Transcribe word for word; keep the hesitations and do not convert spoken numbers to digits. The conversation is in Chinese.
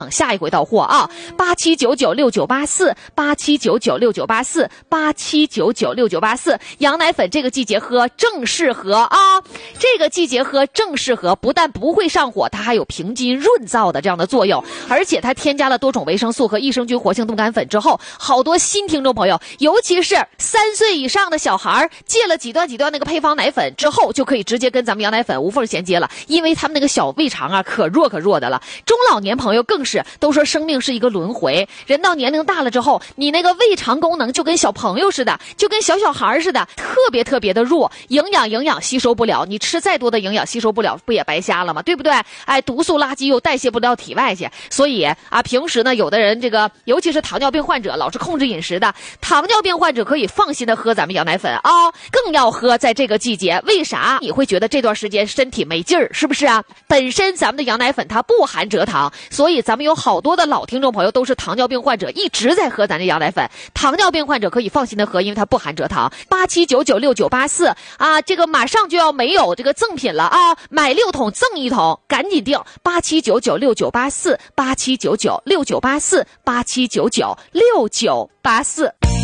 下一回到货啊，八七九九六九八四，八七九九六九八四，八七九九六九八四。羊奶粉这个季节喝正适合啊，这个季节喝正适合，不但不会上火，它还有平津润燥的这样的作用，而且它添加了多种维生素和益生菌活性冻干粉之后，好多新听众朋友，尤其是三岁以上的小孩，戒了几段几段那个配方奶粉之后，就可以直接跟咱们羊奶粉无缝衔接了，因为他们那个小胃肠啊，可弱可弱的了。中老年朋友更是。都说生命是一个轮回，人到年龄大了之后，你那个胃肠功能就跟小朋友似的，就跟小小孩似的，特别特别的弱，营养营养吸收不了，你吃再多的营养吸收不了，不也白瞎了吗？对不对？哎，毒素垃圾又代谢不到体外去，所以啊，平时呢，有的人这个，尤其是糖尿病患者，老是控制饮食的，糖尿病患者可以放心的喝咱们羊奶粉啊，更要喝在这个季节。为啥？你会觉得这段时间身体没劲儿，是不是啊？本身咱们的羊奶粉它不含蔗糖，所以咱们有好多的老听众朋友都是糖尿病患者，一直在喝咱这羊奶粉。糖尿病患者可以放心的喝，因为它不含蔗糖。八七九九六九八四啊，这个马上就要没有这个赠品了啊，买六桶赠一桶，赶紧订八七九九六九八四，八七九九六九八四，八七九九六九八四。